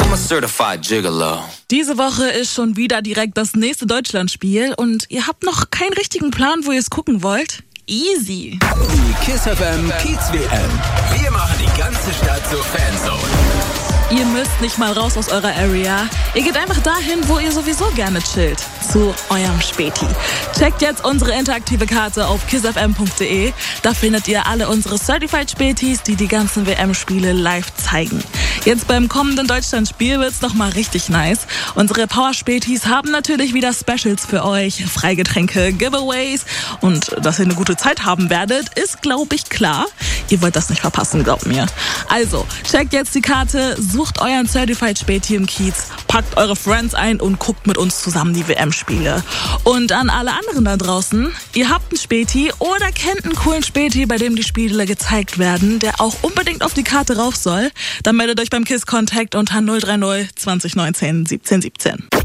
I'm a certified gigolo. Diese Woche ist schon wieder direkt das nächste Deutschlandspiel und ihr habt noch keinen richtigen Plan, wo ihr es gucken wollt? Easy. Die KISS FM Kiez WM. Wir machen die ganze Stadt zur Fanzone. Ihr müsst nicht mal raus aus eurer Area. Ihr geht einfach dahin, wo ihr sowieso gerne chillt. Zu eurem Späti. Checkt jetzt unsere interaktive Karte auf kissfm.de. Da findet ihr alle unsere Certified Spätis, die die ganzen WM-Spiele live zeigen. Jetzt beim kommenden Deutschlandspiel wird's nochmal richtig nice. Unsere Power-Spätis haben natürlich wieder Specials für euch. Freigetränke, Giveaways und dass ihr eine gute Zeit haben werdet, ist, glaube ich, klar. Ihr wollt das nicht verpassen, glaubt mir. Also, checkt jetzt die Karte, sucht euren Certified Späti im Kiez, packt eure Friends ein und guckt mit uns zusammen die WM-Spiele. Und an alle anderen da draußen, ihr habt einen Späti oder kennt einen coolen Späti, bei dem die Spiele gezeigt werden, der auch unbedingt auf die Karte rauf soll, dann meldet euch beim KISS Contact unter 030 2019 17 17.